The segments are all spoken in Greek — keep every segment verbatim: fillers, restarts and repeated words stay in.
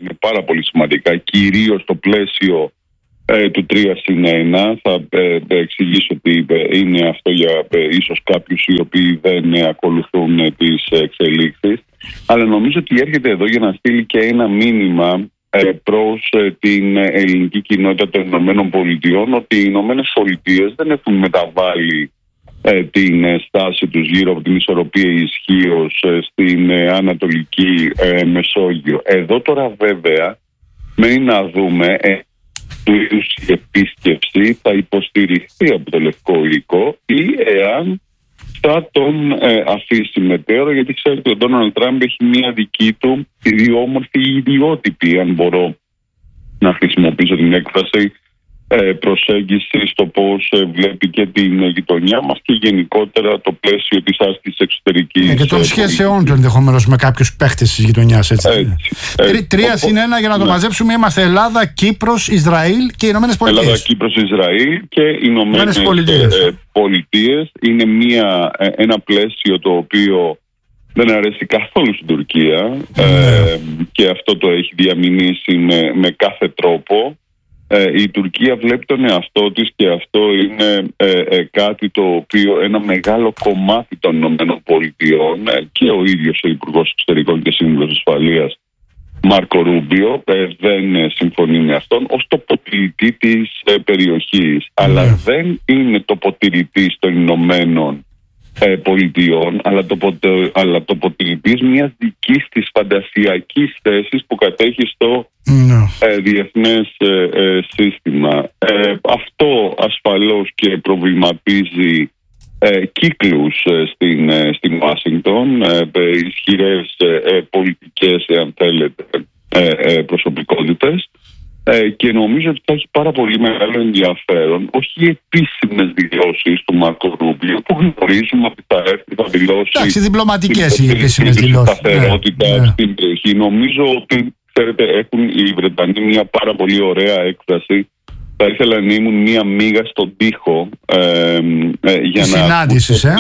είναι πάρα πολύ σημαντικά, κυρίως στο πλαίσιο ε, του τρία συν ένα. Θα ε, εξηγήσω ότι ε, είναι αυτό για ε, ίσως κάποιους οι οποίοι δεν ε, ακολουθούν ε, τις εξελίξεις. Αλλά νομίζω ότι έρχεται εδώ για να στείλει και ένα μήνυμα ε, προς ε, την ελληνική κοινότητα των Ηνωμένων Πολιτειών, ότι οι Ηνωμένες Πολιτείες δεν έχουν μεταβάλει ε, την ε, στάση τους γύρω από την ισορροπία ισχύως ε, στην ε, Ανατολική ε, Μεσόγειο. Εδώ τώρα βέβαια μένει να δούμε ε, του είδους η επίσκεψη θα υποστηριχθεί από το Λευκό Οίκο ή εάν θα τον ε, αφήσει μετέωρο, γιατί ξέρετε ότι ο Ντόναλντ Τραμπ έχει μια δική του ιδιόμορφη ιδιότυπη, αν μπορώ να χρησιμοποιήσω την έκφραση, ε, προσέγγιση στο πώς ε, βλέπει και την ε, γειτονιά μας και γενικότερα το πλαίσιο της άσκησης εξωτερικής. Ε, και των σχέσεών του ενδεχομένως με κάποιους παίχτες της γειτονιάς, έτσι. έτσι, έτσι. Τρία συν ένα για να το ναι. μαζέψουμε, είμαστε Ελλάδα, Κύπρος, Ισραήλ και Ηνωμένες Πολιτείες. Ελλάδα, Κύπρος, Ισραήλ και Ηνωμένες Πολιτείες. Ε, Πολιτείες. Είναι μια, ε, ένα πλαίσιο το οποίο δεν αρέσει καθόλου στην Τουρκία mm. ε, και αυτό το έχει διαμηνήσει με, με κάθε τρόπο. Ε, η Τουρκία βλέπει τον εαυτό της και αυτό είναι ε, ε, κάτι το οποίο ένα μεγάλο κομμάτι των Ηνωμένων Πολιτειών ε, και ο ίδιος ο Υπουργός Εξωτερικών και Σύμβουλος Ασφαλείας Μάρκο Ρούμπιο ε, δεν ε, συμφωνεί με αυτόν ως τοποτηρητή της ε, περιοχής mm. αλλά δεν είναι τοποτηρητής των Ηνωμένων ε, Πολιτειών αλλά, τοπο, αλλά τοποτηρητής μιας δικής της φαντασιακής θέσης που κατέχει στο No. Ε, διεθνές ε, ε, σύστημα. Ε, αυτό ασφαλώς και προβληματίζει ε, κύκλους ε, στην, ε, στην Ουάσιγκτον, ε, ε, ισχυρές ε, πολιτικές, αν θέλετε, ε, ε, προσωπικότητες ε, και νομίζω ότι θα έχει πάρα πολύ μεγάλο ενδιαφέρον, όχι οι επίσημες δηλώσεις του Μάρκο Ρούμπιο που γνωρίζουμε ότι θα έρθει, θα δηλώσει. Εντάξει, διπλωματικές οι επίσημες δηλώσεις. Σταθερότητα yeah. στην περιοχή. Νομίζω ότι ξέρετε, έχουν οι Βρετανοί μια πάρα πολύ ωραία έκφραση. Θα ήθελα να ήμουν μια μύγα στον τοίχο ε, ε, για να συνάντησης, ε?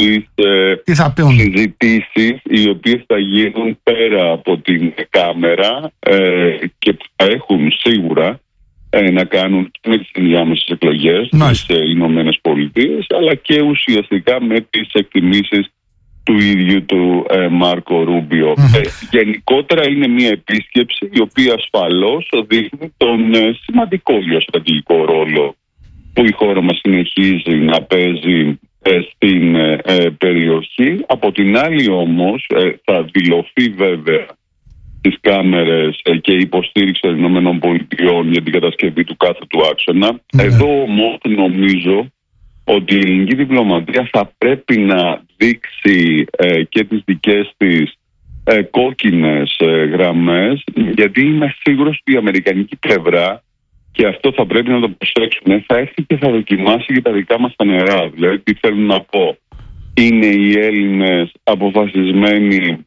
ε, συζητήσεις οι οποίες θα γίνουν πέρα από την κάμερα ε, και που θα έχουν σίγουρα ε, να κάνουν και με τις ενδιάμεσες εκλογές nice. στις ε, Ηνωμένες Πολιτείες, αλλά και ουσιαστικά με τις εκτιμήσεις του ίδιου του ε, Μάρκο Ρούμπιο. Mm-hmm. Ε, γενικότερα είναι μια επίσκεψη η οποία ασφαλώς δείχνει τον ε, σημαντικό γεωστρατηγικό ρόλο που η χώρα μας συνεχίζει να παίζει ε, στην ε, ε, περιοχή. Από την άλλη όμως ε, θα δηλωθεί βέβαια στις κάμερες ε, και η υποστήριξη των Ηνωμένων Πολιτειών για την κατασκευή του κάθετου άξονα. Mm-hmm. Εδώ όμως νομίζω ότι η ελληνική διπλωματία θα πρέπει να δείξει ε, και τις δικές της ε, κόκκινες ε, γραμμές, γιατί είμαι σίγουρος ότι η αμερικανική πλευρά, και αυτό θα πρέπει να το προσέξουμε, θα έρθει και θα δοκιμάσει για τα δικά μας τα νερά. Δηλαδή, τι θέλω να πω, είναι οι Έλληνες αποφασισμένοι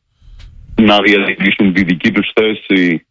να διατηρήσουν τη δική τους θέση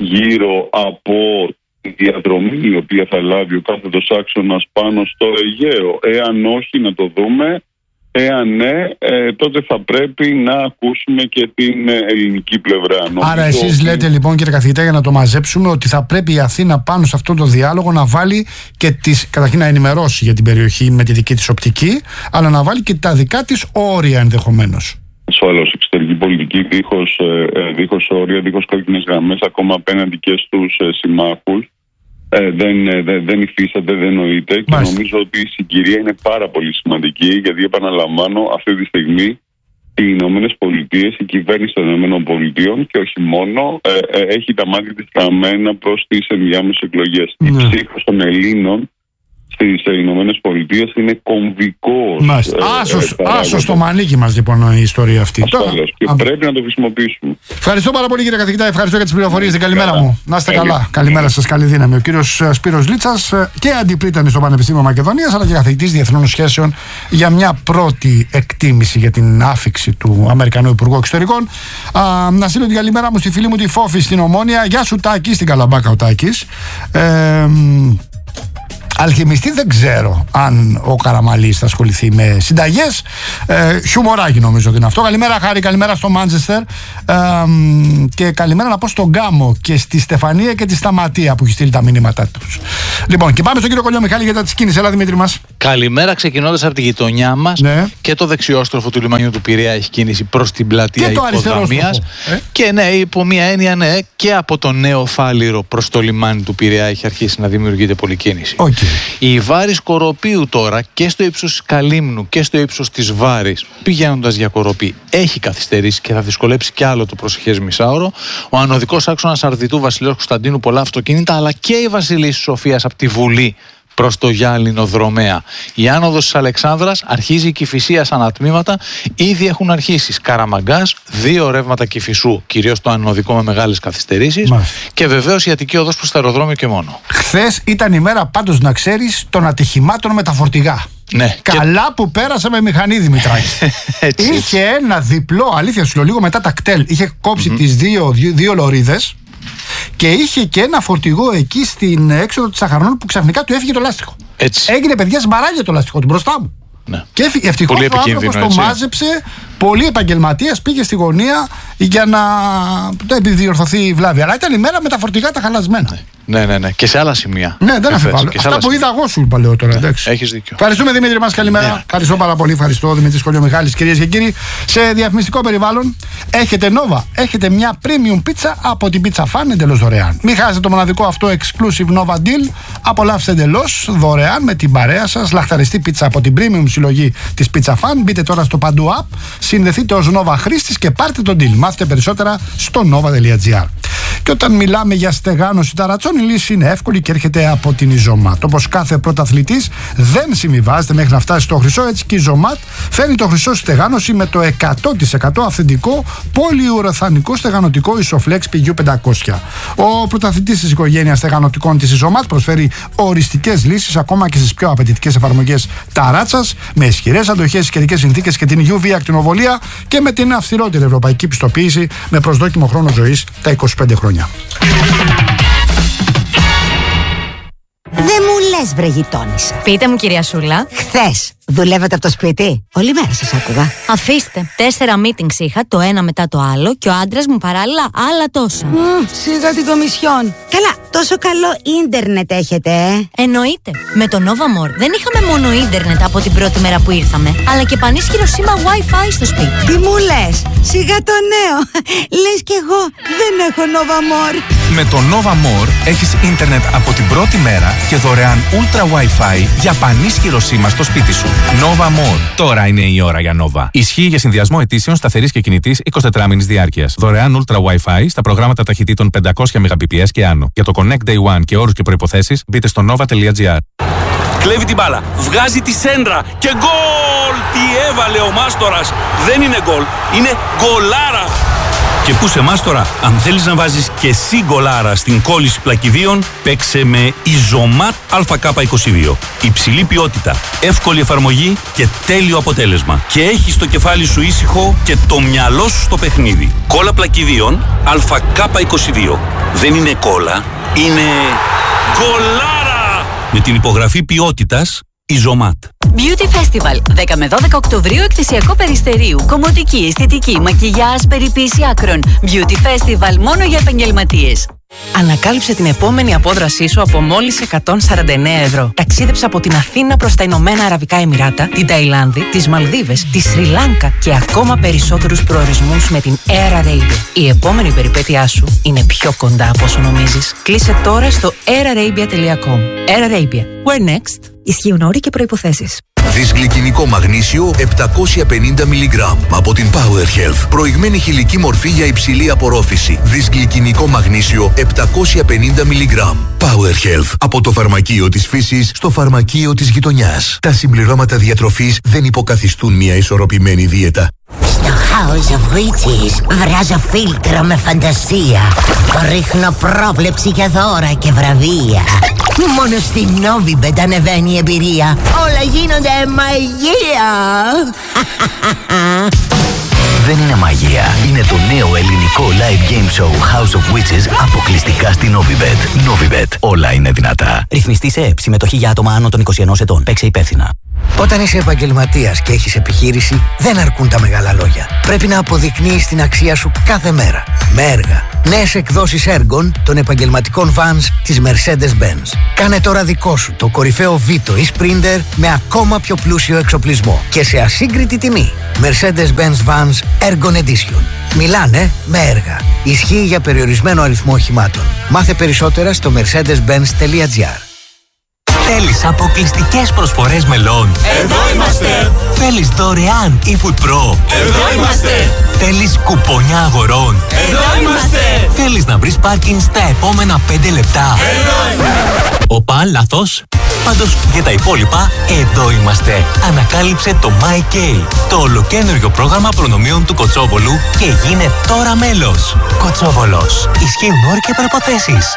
γύρω από τη διαδρομή η οποία θα λάβει ο κάθετος άξονας πάνω στο Αιγαίο? Εάν όχι, να το δούμε. Εάν ναι, ε, τότε θα πρέπει να ακούσουμε και την ελληνική πλευρά. Άρα εσείς ότι... λέτε λοιπόν, κύριε καθηγητά, για να το μαζέψουμε, ότι θα πρέπει η Αθήνα πάνω σε αυτόν τον διάλογο να βάλει και τις, καταρχήν να ενημερώσει για την περιοχή με τη δική της οπτική, αλλά να βάλει και τα δικά της όρια ενδεχομένως. Ασφαλώς, εξωτερική πολιτική δίχως, δίχως όρια, δίχως κόκκινες γραμμές, ακόμα απέναντι και στους συμμάχους, ε, δεν, δεν, δεν υφίσταται, δεν νοείται. Και νομίζω ότι η συγκυρία είναι πάρα πολύ σημαντική, γιατί επαναλαμβάνω, αυτή τη στιγμή οι Ηνωμένες Πολιτείες, η κυβέρνηση των Ηνωμένων Πολιτείων και όχι μόνο, ε, ε, έχει τα μάτια της στραμμένα προς τις ενδιάμεσες εκλογές. Mm. Η ψήφος των Ελλήνων στις Ηνωμένες Πολιτείες είναι κομβικός. Μάλιστα. Άσος, ε, άσος το μανίκι μας λοιπόν η ιστορία αυτή. Ασφαλώς. Και Α... πρέπει να το χρησιμοποιήσουμε. Ευχαριστώ πάρα πολύ, κύριε καθηγητά. Ευχαριστώ για τις πληροφορίες. Την καλημέρα καλά. μου. Να είστε καλά. καλά. Καλημέρα σας. Καλή δύναμη. Ο κύριος Σπύρος Λίτσας και αντιπρίτανης στο Πανεπιστήμιο Μακεδονίας, αλλά και καθηγητής διεθνών σχέσεων, για μια πρώτη εκτίμηση για την άφιξη του Αμερικανού Υπουργού Εξωτερικών. Α, να στείλω την καλημέρα μου στη φίλη μου τη Φόφη στην Ομόνια. Γεια σου, Τάκη, στην Καλαμπάκα ο Τάκης. Ε, Αλχημιστή δεν ξέρω αν ο Καραμαλής θα ασχοληθεί με συνταγές. Ε, χιουμοράκι νομίζω ότι είναι αυτό. Καλημέρα Χάρη, καλημέρα στο Μάντσεστερ. Ε, και καλημέρα να πω στον Γκάμο και στη Στεφανία και τη Σταματία που έχει στείλει τα μηνύματά τους. Λοιπόν, και πάμε στον κύριο Κολιό Μιχάλη για τη κίνηση. Έλα Δημήτρη μας. Καλημέρα, ξεκινώντας από τη γειτονιά μας. Ναι. Και το δεξιόστροφο του λιμανιού του Πειραιά έχει κίνηση προς την πλατεία Υποδαμίας. Ε? Και ναι, υπό μία έννοια, ναι, και από το Νέο Φάληρο προς το λιμάνι του Πειραιά έχει αρχίσει να δημιουργείται πολλή κίνηση. Okay. Η Βάρης Κοροπίου τώρα και στο ύψος της Καλύμνου και στο ύψος της Βάρης, πηγαίνοντας για Κοροπή, έχει καθυστερήσει και θα δυσκολέψει κι άλλο το προσεχές μισάωρο. Ο ανωδικός άξονας Αρδιτού Βασιλέως Κωνσταντίνου, πολλά αυτοκίνητα, αλλά και η Βασιλίσσης Σοφίας από τη Βουλή προς το Γιάλινο δρομέα. Η άνοδος της Αλεξάνδρας αρχίζει η Κηφισία σαν ατμήματα. Ήδη έχουν αρχίσει Καραμαγκάς, δύο ρεύματα Κηφισού, κυρίως το ανωδικό με μεγάλες καθυστερήσεις. Μάλιστα. Και βεβαίως η Αττική οδός προς το αεροδρόμιο και μόνο. Χθες ήταν η μέρα πάντως να ξέρεις των ατυχημάτων με τα φορτηγά. Ναι. Καλά και... που πέρασε με μηχανή Δημητράκη. έτσι, είχε έτσι. ένα διπλό, αλήθεια σου λέω, λίγο μετά τα κτέλ. Είχε κόψει mm-hmm. τις δύο, δύο, δύο λωρίδες. Και είχε και ένα φορτηγό εκεί στην έξοδο της Αχαρνών που ξαφνικά του έφυγε το λάστιχο. Έτσι. Έγινε παιδιά σμπαράγια το λάστιχο του μπροστά μου. Ναι. Και έφυγε. Ευτυχώς ο άνθρωπος το μάζεψε. Πολύ επαγγελματίας, πήγε στη γωνία για να επιδιορθωθεί η βλάβη. Αλλά ήταν η μέρα με τα φορτηγά τα χαλασμένα. Ναι. Ναι, ναι, ναι. Και σε άλλα σημεία. Ναι, δεν αφιβάλλω. Αυτά που είδα εγώ σου είπα, λέω τώρα. Ναι, έχεις δίκιο. Ευχαριστούμε Δημήτρη μας, καλημέρα. Ναι. Ευχαριστώ πάρα πολύ. Ευχαριστώ Δημήτρης Κολιομιχάλης. Κυρίες και κύριοι, σε διαφημιστικό περιβάλλον έχετε Nova. Έχετε μια premium πίτσα από την Pizza Fan εντελώς δωρεάν. Μην χάσετε το μοναδικό αυτό exclusive Nova Deal. Απολαύστε εντελώς δωρεάν με την παρέα σας λαχταριστή πίτσα από την premium συλλογή της Pizza Fan. Μπείτε τώρα στο Παντού App, συνδεθείτε ως Nova χρήστης και πάρτε τον deal. Μάθετε περισσότερα στο nova τελεία gr. Και όταν μιλάμε για στεγάνωση ταρατσών, η λύση είναι εύκολη και έρχεται από την Ιζωμάτ. Όπως κάθε πρωταθλητής δεν συμβιβάζεται μέχρι να φτάσει στο χρυσό, έτσι και η Ιζωμάτ φέρνει το χρυσό στεγάνωση με το εκατό τοις εκατό αυθεντικό πολυουραθανικό στεγανοτικό Isoflex πι γιου πεντακόσια. Ο πρωταθλητής της οικογένειας στεγανοτικών της Ιζωμάτ προσφέρει οριστικές λύσεις ακόμα και στις πιο απαιτητικές εφαρμογές ταράτσας, με ισχυρές αντοχές στις καιρικές συνθήκες και την γιου βι ακτινοβολία και με την αυστηρότερη ευρωπαϊκή πιστοποίηση με προσδόκιμο χρόνο ζωής τα είκοσι πέντε χρόνια. Δεν μου λες βρε γειτόνισσα. Πείτε μου κυρία Σούλα. Χθες δουλεύετε από το σπίτι? Όλη μέρα σας άκουγα. Αφήστε, τέσσερα meetings είχα, το ένα μετά το άλλο, και ο άντρας μου παράλληλα άλλα τόσα. Mm, σιγά την κομισιόν. Καλά, τόσο καλό ίντερνετ έχετε, ε? Εννοείται. Με το Nova More δεν είχαμε μόνο ίντερνετ από την πρώτη μέρα που ήρθαμε, αλλά και πανίσχυρο σήμα Wi-Fi στο σπίτι. Τι μου λες? Σιγά το νέο. Λες κι εγώ δεν έχω Nova More. Με το Nova More έχεις ίντερνετ από την πρώτη μέρα και δωρεάν Ultra Wi-Fi για πανίσχυρο σήμα στο σπίτι σου. Nova More. Τώρα είναι η ώρα για Nova. Ισχύει για συνδυασμό ετήσεων σταθερής και κινητής εικοσιτετράμινης διάρκειας. Δωρεάν Ultra Wi-Fi στα προγράμματα ταχυτήτων πεντακόσια μεγαμπιπιες και άνω. Για το Connect Day One και όρους και προϋποθέσεις μπείτε στο nova τελεία gr. Κλέβει την μπάλα, βγάζει τη σέντρα και γκολ! Τι έβαλε ο Μάστορας! Δεν είναι γκολ, είναι γκολάρα! Και πού σε Μάστορα, αν θέλεις να βάζεις και εσύ γκολάρα στην κόλληση πλακιδίων, παίξε με Ιζωμάτ Α Κ είκοσι δύο. Υψηλή ποιότητα, εύκολη εφαρμογή και τέλειο αποτέλεσμα. Και έχεις το κεφάλι σου ήσυχο και το μυαλό σου στο παιχνίδι. Κόλλα πλακιδίων Α Κ είκοσι δύο. Δεν είναι κόλλα, είναι γκολάρα! Με την υπογραφή ποιότητας Ιζωμάτ. Beauty Festival, δέκα με δώδεκα Οκτωβρίου, εκθεσιακό Περιστερίου. Κομμωτική, αισθητική, μακιγιάζ, περιποίηση άκρων. Beauty Festival, μόνο για επαγγελματίες. Ανακάλυψε την επόμενη απόδρασή σου από μόλις εκατόν σαράντα εννέα ευρώ. Ταξίδεψε από την Αθήνα προς τα Ηνωμένα Αραβικά Εμιράτα, την Ταϊλάνδη, τις Μαλδίβες, τη Σρι Λάνκα και ακόμα περισσότερους προορισμούς με την Air Arabia. Η επόμενη περιπέτειά σου είναι πιο κοντά από όσο νομίζεις. Κλείσε τώρα στο air arabia τελεία com. Air Arabia. Where next? Ισχύουν όροι και προϋποθέσεις. Δυσγλυκινικό μαγνήσιο επτακόσια πενήντα μιλιγκράμμ από την Power Health. Προηγμένη χηλική μορφή για υψηλή απορρόφηση. Δυσγλυκινικό μαγνήσιο επτακόσια πενήντα μιλιγκράμμ. Power Health. Από το φαρμακείο της φύσης στο φαρμακείο της γειτονιάς. Τα συμπληρώματα διατροφής δεν υποκαθιστούν μια ισορροπημένη δίαιτα. Στο House of Witches βράζω φίλτρο με φαντασία. Ρίχνω πρόβλεψη για δώρα και βραβεία. Μόνο στην Novibet ανεβαίνει η εμπειρία. Όλα γίνονται μαγεία. δεν είναι μαγεία. Είναι το νέο ελληνικό live game show House of Witches αποκλειστικά στην Novibet. Novibet. Όλα είναι δυνατά. Ρυθμιστή σε ΕΠ. Συμμετοχή για άτομα άνω των είκοσι ενός ετών. Παίξε υπεύθυνα. Όταν είσαι επαγγελματίας και έχεις επιχείρηση, δεν αρκούν τα μεγάλα λόγια. Πρέπει να αποδεικνύεις την αξία σου κάθε μέρα. Με έργα. Νέες εκδόσεις έργων των επαγγελματικών vans της Mercedes-Benz. Κάνε τώρα δικό σου το κορυφαίο Vito ή Sprinter με ακόμα πιο πλούσιο εξοπλισμό και σε ασύγκριτη τιμή. Mercedes-Benz Vans Ergon Edition. Μιλάνε με έργα. Ισχύει για περιορισμένο αριθμό οχημάτων. Μάθε περισσότερα στο mercedes benz τελεία gr. Θέλεις αποκλειστικές προσφορές μελών? Εδώ είμαστε! Θέλεις δωρεάν eFood Pro? Εδώ είμαστε! Θέλεις κουπόνια αγορών? Εδώ είμαστε! Θέλεις να βρεις πάρκινγκ στα επόμενα πέντε λεπτά? Εδώ είμαστε! Οπα, λάθος. Πάντως για τα υπόλοιπα, εδώ είμαστε. Ανακάλυψε το MyK, το ολοκαίνουργιο πρόγραμμα προνομίων του Κοτσόβολου και γίνε τώρα μέλος. Κοτσόβολος. Ισχύουν όροι και προϋποθέσεις.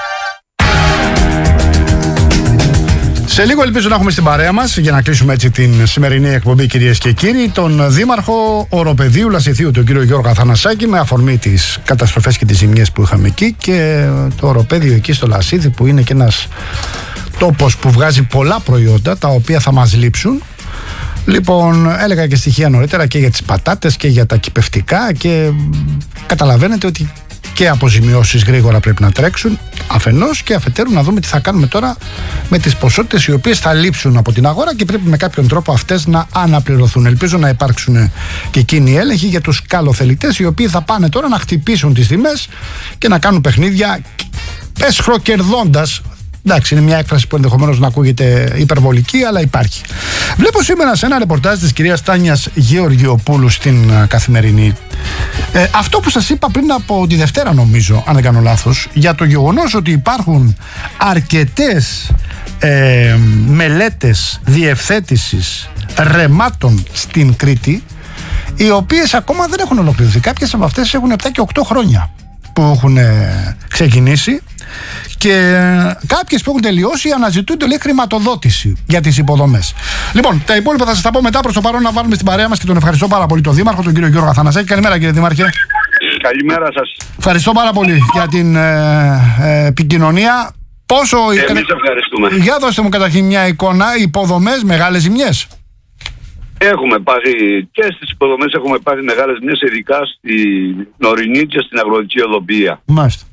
Σε λίγο ελπίζω να έχουμε στην παρέα μας, για να κλείσουμε έτσι την σημερινή εκπομπή, κυρίες και κύριοι, τον Δήμαρχο Οροπεδίου Λασιθίου, τον κύριο Γιώργο Αθανασάκη, με αφορμή τις καταστροφές και τις ζημιές που είχαμε εκεί και το οροπέδιο εκεί στο Λασίθι, που είναι και ένας τόπος που βγάζει πολλά προϊόντα τα οποία θα μας λείψουν. Λοιπόν, έλεγα και στοιχεία νωρίτερα και για τις πατάτες και για τα κυπευτικά και καταλαβαίνετε ότι και αποζημιώσεις γρήγορα πρέπει να τρέξουν αφενός, και αφετέρου να δούμε τι θα κάνουμε τώρα με τις ποσότητες οι οποίες θα λείψουν από την αγορά και πρέπει με κάποιον τρόπο αυτές να αναπληρωθούν. Ελπίζω να υπάρξουν και εκείνοι έλεγχοι για τους καλοθελητές, οι οποίοι θα πάνε τώρα να χτυπήσουν τις τιμές και να κάνουν παιχνίδια εσχροκερδώντας. Εντάξει, είναι μια έκφραση που ενδεχομένως να ακούγεται υπερβολική, αλλά υπάρχει. Βλέπω σήμερα σε ένα ρεπορτάζ της κυρίας Τάνιας Γεωργιοπούλου στην Καθημερινή ε, αυτό που σας είπα πριν από τη Δευτέρα, νομίζω, αν δεν κάνω λάθος, για το γεγονός ότι υπάρχουν αρκετές ε, μελέτες διευθέτησης ρεμάτων στην Κρήτη, οι οποίες ακόμα δεν έχουν ολοκληρωθεί. Κάποιες από αυτές έχουν επτά και οκτώ χρόνια που έχουν ε, ξεκινήσει, και κάποιες που έχουν τελειώσει αναζητούνται, λέει, χρηματοδότηση για τις υποδομές. Λοιπόν, τα υπόλοιπα θα σας τα πω μετά. Προς το παρόν να βάλουμε στην παρέα μας και τον ευχαριστώ πάρα πολύ τον Δήμαρχο, τον κύριο Γιώργο Αθανασάκη. Καλημέρα, κύριε Δήμαρχε. Καλημέρα σας. Ευχαριστώ πάρα πολύ για την ε, ε, επικοινωνία. Πόσο... Εμείς ευχαριστούμε. Για δώστε μου καταρχήν μια εικόνα. Υποδομές, μεγάλες ζημιές? Έχουμε πάρει και στις υποδομές, έχουμε πάρει μεγάλες ζημιές, ειδικά στην ορεινή και στην αγροτική οδοποιία. Μάλιστα.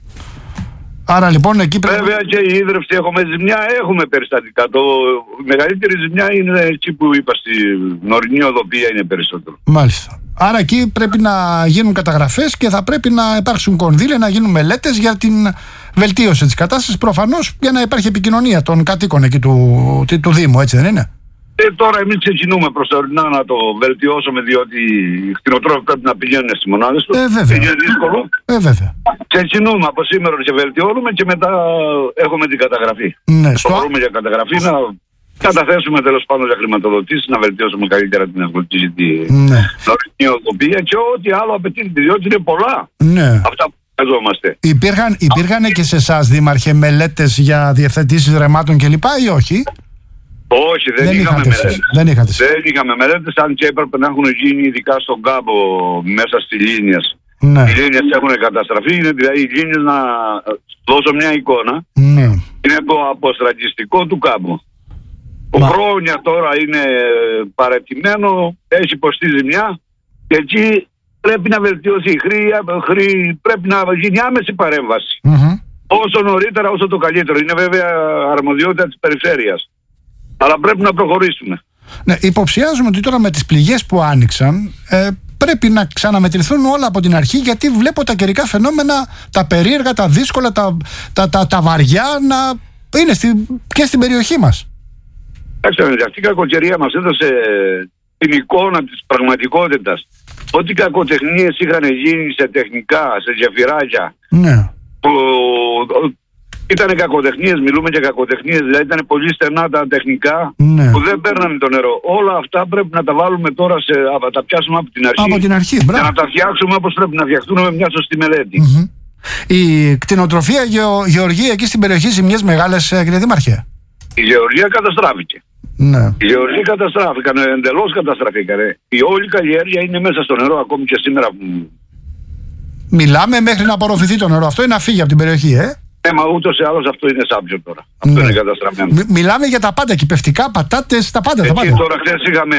Άρα λοιπόν εκεί πρέπει... Βέβαια και η ίδρυυση έχουμε ζημιά, έχουμε περιστατικά. Το η μεγαλύτερη ζημιά είναι εκεί που είπα, στην ορεινή οδοποιία είναι περισσότερο. Μάλιστα. Άρα εκεί πρέπει να γίνουν καταγραφές και θα πρέπει να υπάρξουν κονδύλια, να γίνουν μελέτες για την βελτίωση της κατάστασης, προφανώς για να υπάρχει επικοινωνία των κατοίκων εκεί του, του, του Δήμου, έτσι δεν είναι? Ε, τώρα εμείς ξεκινούμε προσωρινά να το βελτιώσουμε, διότι οι κτηνοτρόφοι πρέπει να πηγαίνουν στις μονάδες τους. Ε, βέβαια. Είναι δύσκολο. Ε, βέβαια. Ξεκινούμε από σήμερα και βελτιώνουμε και μετά έχουμε την καταγραφή. Ναι, στο... Μπορούμε για καταγραφή να καταθέσουμε τέλος πάντων για χρηματοδοτήσεις, να βελτιώσουμε καλύτερα την αγροτική ναι. οδοποιία και ό,τι άλλο απαιτείται, διότι είναι πολλά ναι. αυτά που χρειαζόμαστε. Υπήρχαν, υπήρχαν και σε εσάς, Δήμαρχε, μελέτες για διευθετήσεις ρεμάτων κλπ. Ή όχι? Όχι, δεν, δεν είχαμε μελέτες. Δεν, είχατε. δεν είχαμε μελέτες, αν και έπρεπε να έχουν γίνει ειδικά στον κάμπο μέσα στη Λίνιας. Ναι. Οι Λίνιες έχουν καταστραφεί, είναι δηλαδή οι Λίνιες, να δώσω μια εικόνα, ναι. είναι το αποστρατιστικό του κάμπου. Ο χρόνια τώρα είναι παρατημένο, έχει υποστεί ζημιά και εκεί πρέπει να βελτιώσει η χρήμα, πρέπει να γίνει άμεση παρέμβαση. Mm-hmm. Όσο νωρίτερα όσο το καλύτερο. Είναι βέβαια αρμοδιότητα της περιφέρειας. Αλλά πρέπει να προχωρήσουμε. Ναι, υποψιάζουμε ότι τώρα με τις πληγές που άνοιξαν ε, πρέπει να ξαναμετρηθούν όλα από την αρχή, γιατί βλέπω τα καιρικά φαινόμενα, τα περίεργα, τα δύσκολα, τα, τα, τα, τα βαριά να είναι στη, και στην περιοχή μας. Εντάξει, αυτή η κακοκαιρία μας έδωσε την εικόνα της πραγματικότητας. Ό,τι κακοτεχνίες είχαν γίνει σε τεχνικά, σε γεφυράκια, ναι. που ήταν κακοτεχνίες, μιλούμε για κακοτεχνίες, δηλαδή ήταν πολύ στενά τα τεχνικά, ναι. που δεν παίρνανε το νερό. Όλα αυτά πρέπει να τα βάλουμε τώρα, σε, να τα πιάσουμε από την αρχή, από την αρχή για να τα φτιάξουμε όπως πρέπει να φτιαχτούν με μια σωστή μελέτη. Mm-hmm. Η κτηνοτροφία γεω, γεωργία εκεί στην περιοχή, ζημιές μεγάλες, κύριε Δήμαρχε? Η γεωργία καταστράφηκε. Ναι. Οι γεωργοί καταστράφηκαν, εντελώς καταστραφήκαν. Η όλη καλλιέργεια είναι μέσα στο νερό ακόμη και σήμερα. Μιλάμε μέχρι να απορροφηθεί το νερό. Αυτό είναι να φύγει από την περιοχή, ε. Ναι, μα ούτως ή άλλως αυτό είναι σάπιο τώρα. Αυτό ναι. είναι καταστραμμένο. Μι, μιλάμε για τα πάντα, κυπευτικά, πατάτες, τα πάντα. Εκεί τα πάντα. Τώρα χθες είχαμε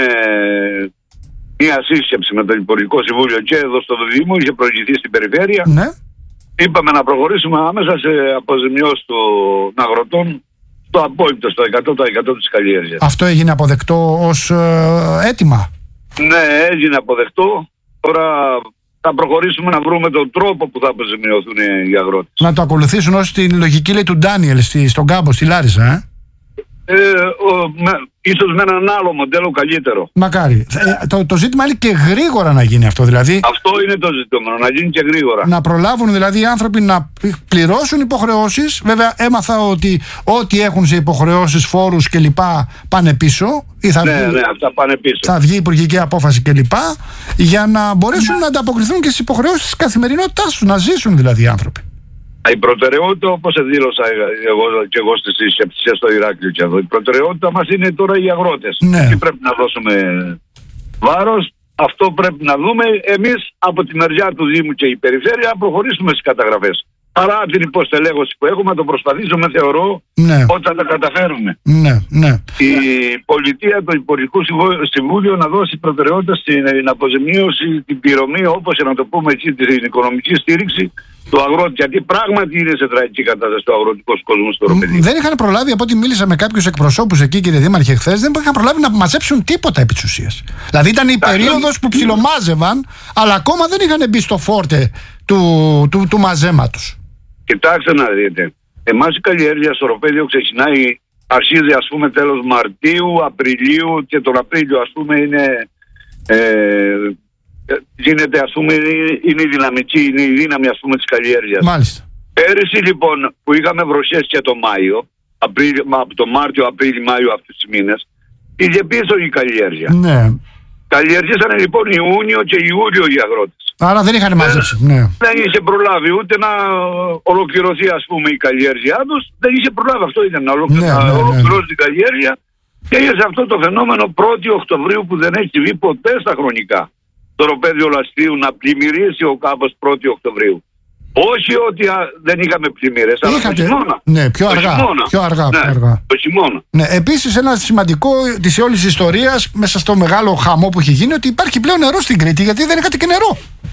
μια σύσκεψη με το Υπουργικό Συμβούλιο και εδώ στο Δήμο, είχε προηγηθεί στην περιφέρεια. Ναι. Είπαμε να προχωρήσουμε άμεσα σε αποζημιώσεις των αγροτών στο απόλυτο, στο εκατό τοις εκατό της καλλιέργειας. Αυτό έγινε αποδεκτό ως ε, αίτημα. Ναι, έγινε αποδεκτό. Τώρα θα προχωρήσουμε να βρούμε τον τρόπο που θα αποζημιωθούν οι αγρότες. Να το ακολουθήσουν ως την λογική, λέει, του Ντάνιελ στη, στον κάμπο, στη Λάρισα, ε. Ε, ο, με, ίσως με έναν άλλο μοντέλο καλύτερο. Μακάρι. Ε, το, το ζήτημα είναι και γρήγορα να γίνει αυτό, δηλαδή. Αυτό είναι το ζήτημα, να γίνει και γρήγορα. Να προλάβουν δηλαδή οι άνθρωποι να πληρώσουν υποχρεώσεις. Βέβαια, έμαθα ότι ό,τι έχουν σε υποχρεώσεις, φόρους κλπ. Πάνε πίσω. Ή θα ναι, βγει, ναι, αυτά πάνε πίσω. Θα βγει υπουργική απόφαση κλπ. Για να μπορέσουν να ανταποκριθούν και στις υποχρεώσεις της καθημερινότητάς τους, να ζήσουν δηλαδή οι άνθρωποι. Η προτεραιότητα, όπως δήλωσα εγώ και εγώ στη σύσκεψη στο Ηράκλειο και εδώ, η προτεραιότητα μας είναι τώρα οι αγρότες. Ναι. Και πρέπει να δώσουμε βάρος. Αυτό πρέπει να δούμε. Εμείς από τη μεριά του Δήμου και η Περιφέρεια προχωρήσουμε στις καταγραφές. Παρά την υποστελέχωση που έχουμε, το προσπαθήσουμε, θεωρώ, ναι. ότι θα τα καταφέρουμε. Ναι, ναι. Η πολιτεία, το Υπουργικό Συμβούλιο να δώσει προτεραιότητα στην αποζημίωση, την πληρωμή, όπως και να το πούμε εκεί, την οικονομική στήριξη του αγρότη. Γιατί πράγματι είναι σε τραγική κατάσταση ο αγροτικός κόσμος στο Οροπεδίο. Δεν είχαν προλάβει, από ό,τι μίλησα με κάποιους εκπροσώπους εκεί, κύριε Δήμαρχε, χθες, δεν είχαν προλάβει να μαζέψουν τίποτα επί της ουσίας. Δηλαδή ήταν η περίοδος που ψιλομάζευαν, αλλά ακόμα δεν είχαν μπει στο φόρτε του, του, του μαζέματος. Κοιτάξτε να δείτε. Εμάς η καλλιέργεια στο Οροπέδιο ξεκινάει, αρχίζει ας πούμε τέλος Μαρτίου, Απριλίου και τον Απρίλιο ας πούμε είναι. Ε, γίνεται ας πούμε, είναι η δυναμική, είναι η δύναμη ας πούμε της καλλιέργειας. Μάλιστα. Πέρυσι λοιπόν που είχαμε βροχές και το Μάιο, Απρίλιο, από το Μάρτιο, Απρίλιο, Μάιο αυτούς τους μήνες, είχε πίσω η καλλιέργεια. Ναι. Καλλιεργήσανε λοιπόν Ιούνιο και Ιούλιο οι αγρότες. Άρα δεν είχαν μαζέψει. Ε, ναι. Δεν είχε προλάβει ούτε να ολοκληρωθεί ας πούμε η καλλιέργειά τους, δεν είχε προλάβει, αυτό ήταν να, ολοκλη... ναι, ναι, ναι, ναι. ολοκληρώσει την καλλιέργεια και είχε αυτό το φαινόμενο πρώτη Οκτωβρίου που δεν έχει βγει ποτέ στα χρονικά. Το Οροπέδιο Λαστίου να πλημμυρίσει ο κάμπος πρώτη Οκτωβρίου. Όχι ότι α, δεν είχαμε πλημμύρες, αλλά το χειμώνα. Ναι, πιο αργά. Πιο αργά, ναι, πιο αργά. Το χειμώνα. Ναι, επίσης ένα σημαντικό της όλης της ιστορίας, μέσα στο μεγάλο χαμό που έχει γίνει, ότι υπάρχει πλέον νερό στην Κρήτη, γιατί δεν είχατε και νερό.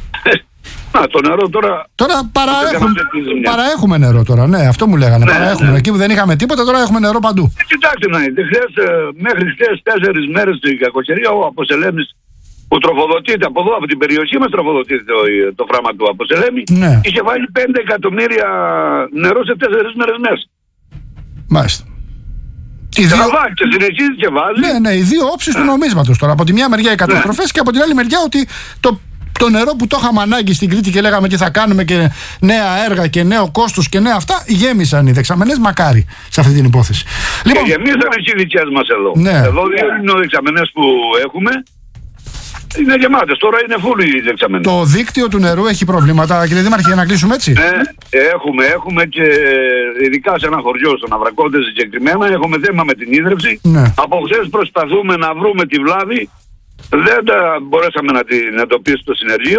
Α, το νερό τώρα... Τώρα παραέχουμε, παραέχουμε νερό τώρα, ναι, αυτό μου λέγανε. Ναι, παραέχουμε. Ναι. Εκεί που δεν είχαμε τίποτα, τώρα έχουμε νερό παντού. Ε, κοιτάξτε να δείτε, μέχρι χθες τέσσερις μέρες στην κακοκαιρία, ο Αποσελέμης που τροφοδοτείται από εδώ, από την περιοχή μας τροφοδοτείται το, το φράμα του Αποσελέμη, ναι. είχε βάλει πέντε εκατομμύρια νερό σε τέσσερις μέρες μέσα. Μάλιστα. Και δύο... βάζει και συνεχίζει και βάζει. Ναι, ναι, οι δύο όψεις ναι. του νομίσματος τώρα. Από τη μια μεριά οι καταστροφές ναι. και από την άλλη μεριά ότι το, το νερό που το είχαμε ανάγκη στην Κρήτη και λέγαμε τι θα κάνουμε και νέα έργα και νέο κόστος και νέα αυτά, γέμισαν οι δεξαμενές, μακάρι σε αυτή την υπόθεση. Και λοιπόν, γεμίσαν και οι δικές μας εδώ. Ναι. Εδώ δύο δεξαμενές που έχουμε. Είναι γεμάτες, τώρα είναι φούλοι οι δεξαμενές. Το δίκτυο του νερού έχει προβλήματα, κύριε Δήμαρχε, για να κλείσουμε έτσι. Ναι, έχουμε, έχουμε και ειδικά σε ένα χωριό, στον Αβρακώδη συγκεκριμένα, έχουμε θέμα με την ίδρυυση. Ναι. Από χθες προσπαθούμε να βρούμε τη βλάβη, δεν τα μπορέσαμε να την εντοπίσουμε στο συνεργείο.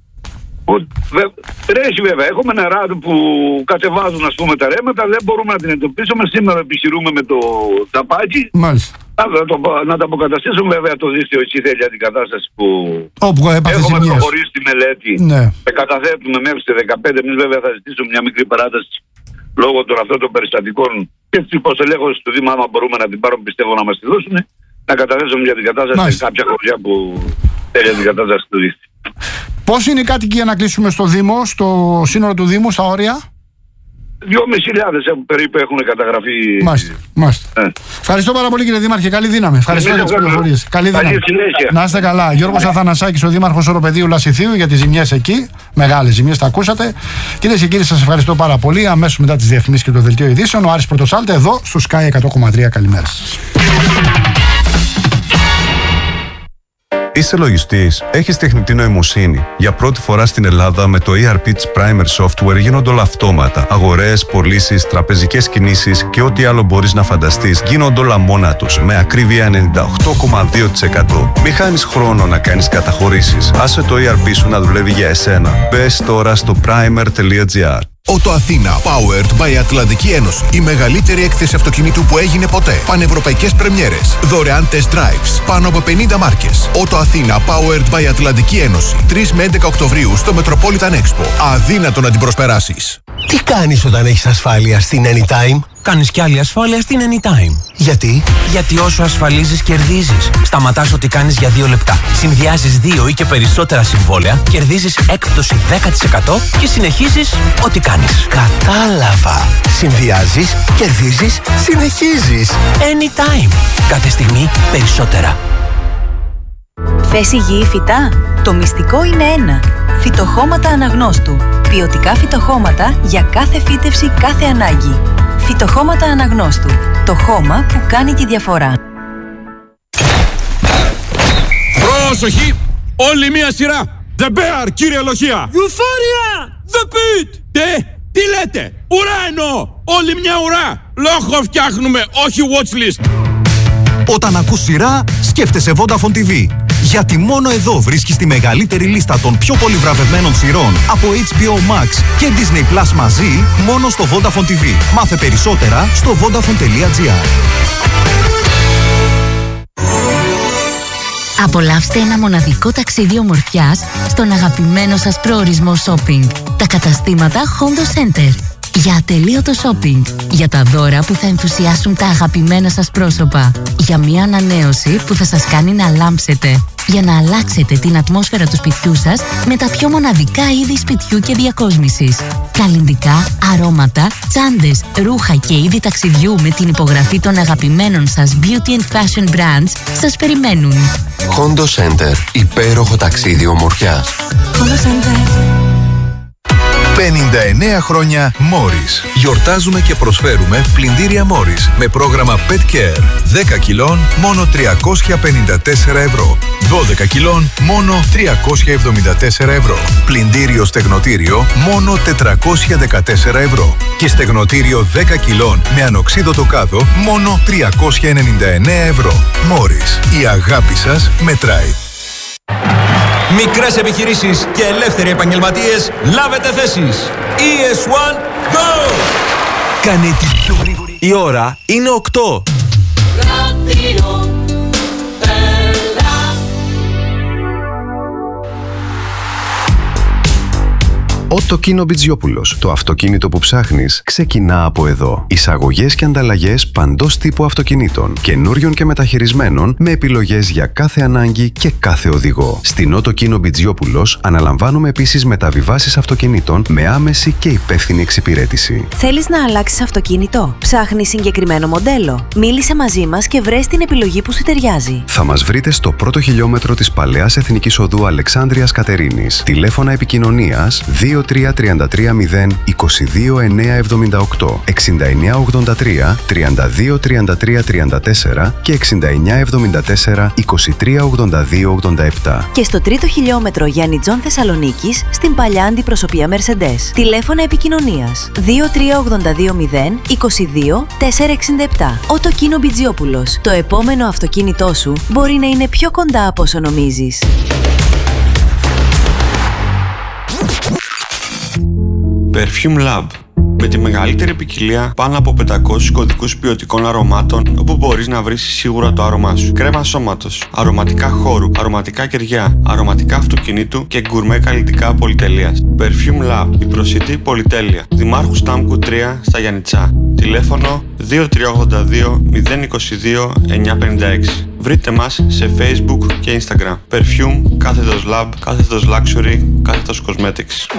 Τρέχει βέβαια, έχουμε νερά που κατεβάζουν ας πούμε τα ρέματα, δεν μπορούμε να την εντοπίσουμε. Σήμερα επιχειρούμε με το ταπάκι. Μάλιστα. Να το, να το αποκαταστήσουμε βέβαια το δίκτυο εκεί θέλει για την κατάσταση που Όπου έχουμε προχωρήσει τη μελέτη. Ναι. Και καταθέτουμε μέχρι τις δεκαπέντε. Εμείς βέβαια θα ζητήσουμε μια μικρή παράταση λόγω των αυτών των περιστατικών και της υποστελέχωσης του Δήμου, άμα μπορούμε να την πάρουμε, πιστεύω να μας τη δώσουν, να καταθέσουμε για την κατάσταση Μάλιστα. σε κάποια χωριά που θέλει για την κατάσταση του δίκτυου. Πώς είναι οι κάτοικοι για να κλείσουμε στο Δήμο, στο σύνολο του Δήμου, στα όρια? δυόμισι χιλιάδες περίπου έχουν καταγραφεί. Μάλιστα. Μάλιστα. Ε. Ευχαριστώ πάρα πολύ κύριε Δήμαρχε. Καλή δύναμη. Ευχαριστώ για τις πληροφορίες. Καλή δύναμη. Να είστε καλά. Γιώργος Αθανασάκης, ο Δήμαρχος Οροπεδίου Λασιθίου, για τις ζημιές εκεί. Μεγάλες ζημιές, τα ακούσατε. Κυρίες και κύριοι, σας ευχαριστώ πάρα πολύ. Αμέσως μετά τις διαφημίσεις και το δελτίο ειδήσεων, ο Άρης Πρωτοσάλτε εδώ στο Sky εκατό κόμμα τρία. Καλημέρα σας. Είσαι λογιστής, έχεις τεχνητή νοημοσύνη. Για πρώτη φορά στην Ελλάδα με το ι αρ πι της Primer Software γίνονται όλα αυτόματα. Αγορές, πωλήσεις, τραπεζικές κινήσεις και ό,τι άλλο μπορείς να φανταστείς γίνονται όλα μόνα τους με ακρίβεια ενενήντα οκτώ κόμμα δύο τοις εκατό. Μη χάνεις χρόνο να κάνεις καταχωρήσεις. Άσε το ι αρ πι σου να δουλεύει για εσένα. Μπες τώρα στο primer τελεία gr. Ότο Αθήνα, powered by Ατλαντική Ένωση. Η μεγαλύτερη έκθεση αυτοκινήτου που έγινε ποτέ. Πανευρωπαϊκές πρεμιέρες. Δωρεάν test drives. Πάνω από πενήντα μάρκες. Ότο Αθήνα, powered by Ατλαντική Ένωση. τρεις με έντεκα Οκτωβρίου στο Metropolitan Expo. Αδύνατο να την προσπεράσεις. Τι κάνεις όταν έχεις ασφάλεια στην Anytime? Κάνεις κι άλλη ασφάλεια στην Anytime. Γιατί? Γιατί όσο ασφαλίζεις κερδίζεις. Σταματάς ό,τι κάνεις για δύο λεπτά. Συνδυάζεις δύο ή και περισσότερα συμβόλαια, κερδίζεις έκπτωση δέκα τοις εκατό και συνεχίζεις ό,τι κάνεις. Κατάλαβα. Συνδυάζεις, κερδίζεις, συνεχίζεις. Anytime. Κάθε στιγμή περισσότερα. Θες υγιή φυτά? Το μυστικό είναι ένα. Φυτοχώματα Αναγνώστου. Ποιοτικά φυτοχώματα για κάθε φύτευση, κάθε ανάγκη. Φυτοχώματα Αναγνώστου. Το χώμα που κάνει τη διαφορά. Πρόσοχη! Όλη μία σειρά! The Bear, κύριε Λοχεία! Euphoria! The Pit! Τι? Τι λέτε? Ουρά εννοώ! Όλη μια ουρά! Λόγο φτιάχνουμε, όχι watchlist! Όταν ακούς σειρά, σκέφτεσαι Vodafone τι βι. Γιατί μόνο εδώ βρίσκεις τη μεγαλύτερη λίστα των πιο πολύ βραβευμένων σειρών από έιτς μπι ο Max και Disney Plus μαζί, μόνο στο Vodafone τι βι. Μάθε περισσότερα στο vodafone τελεία gr. Απολαύστε ένα μοναδικό ταξίδι ομορφιάς στον αγαπημένο σας προορισμό shopping. Τα καταστήματα Hondo Center. Για ατελείωτο shopping. Για τα δώρα που θα ενθουσιάσουν τα αγαπημένα σας πρόσωπα. Για μια ανανέωση που θα σας κάνει να λάμψετε. Για να αλλάξετε την ατμόσφαιρα του σπιτιού σας με τα πιο μοναδικά είδη σπιτιού και διακόσμησης. Καλλυντικά, αρώματα, τσάντες, ρούχα και είδη ταξιδιού με την υπογραφή των αγαπημένων σας beauty and fashion brands σας περιμένουν. Hondo Center. Υπέροχο ταξίδι ομορφιάς. Hondo Center. πενήντα εννέα χρόνια Morris. Γιορτάζουμε και προσφέρουμε πλυντήρια Morris με πρόγραμμα Pet Care. δέκα κιλών μόνο τριακόσια πενήντα τέσσερα ευρώ. δώδεκα κιλών μόνο τριακόσια εβδομήντα τέσσερα ευρώ. Πλυντήριο στεγνοτήριο μόνο τετρακόσια δεκατέσσερα ευρώ. Και στεγνοτήριο δέκα κιλών με ανοξίδωτο κάδο μόνο τριακόσια ενενήντα εννέα ευρώ. Morris. Η αγάπη σας μετράει. Μικρές επιχειρήσεις και ελεύθεροι επαγγελματίες, λάβετε θέσεις. ι ες ένα, go! Κάνε την πιο γρήγορη. Η ώρα είναι οκτώ. Ότο Κίνο Μπιτζιόπουλος. Το αυτοκίνητο που ψάχνεις ξεκινά από εδώ. Εισαγωγές και ανταλλαγές παντός τύπου αυτοκινήτων, καινούριων και μεταχειρισμένων, με επιλογές για κάθε ανάγκη και κάθε οδηγό. Στην Ότο Κίνο Μπιτζιόπουλος αναλαμβάνουμε επίσης μεταβιβάσεις αυτοκινήτων με άμεση και υπεύθυνη εξυπηρέτηση. Θέλεις να αλλάξεις αυτοκίνητο? Ψάχνεις συγκεκριμένο μοντέλο? Μίλησε μαζί μας και βρες την επιλογή που σου ταιριάζει. Θα μας βρείτε στο πρώτο χιλιόμετρο της Παλαιάς Εθνικής Οδού Αλεξάνδρειας Κατερίνης. Τηλέφωνα επικοινωνίας δύο τρία τρία τρία μηδέν είκοσι δύο εννιακόσια εβδομήντα οκτώ, εξήντα εννιά ογδόντα τρία, τριάντα δύο τριάντα τρία τριάντα τέσσερα και εξήντα εννιά εβδομήντα τέσσερα, είκοσι τρία ογδόντα δύο ογδόντα επτά. Και στο τρίτο χιλιόμετρο Γιάννη Τζον Θεσσαλονίκης, στην παλιά αντιπροσωπεία Mercedes. Τηλέφωνα επικοινωνίας δύο τρία ογδόντα δύο μηδέν είκοσι δύο τετρακόσια εξήντα επτά. Ότο Κίνο Μπιτζιόπουλος. Το επόμενο αυτοκίνητό σου μπορεί να είναι πιο κοντά από όσο νομίζεις. Perfume Lab. Με τη μεγαλύτερη ποικιλία πάνω από πεντακόσιους κωδικούς ποιοτικών αρωμάτων, όπου μπορείς να βρεις σίγουρα το άρωμά σου. Κρέμα σώματος, αρωματικά χώρου, αρωματικά κεριά, αρωματικά αυτοκινήτου και γκουρμέ καλλιτικά πολυτελείας. Perfume Lab, η προσιτή πολυτέλεια. Δημάρχου Στάμκου τρία στα Γιαννιτσά. Τηλέφωνο δύο τρία ογδόντα δύο μηδέν είκοσι δύο εννιακόσια πενήντα έξι. Βρείτε μας σε Facebook και Instagram. Perfume, κάθετος Lab, κάθετος Luxury, κάθετος Cosmetics.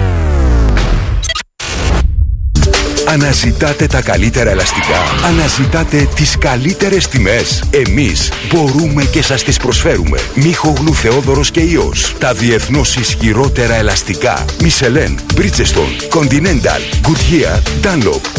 Αναζητάτε τα καλύτερα ελαστικά. Αναζητάτε τις καλύτερες τιμές. Εμείς μπορούμε και σας τις προσφέρουμε. Μίχογλου Θεόδωρος και Ιός. Τα διεθνώς ισχυρότερα ελαστικά. Michelin, Bridgestone, Continental, Goodyear, Dunlop.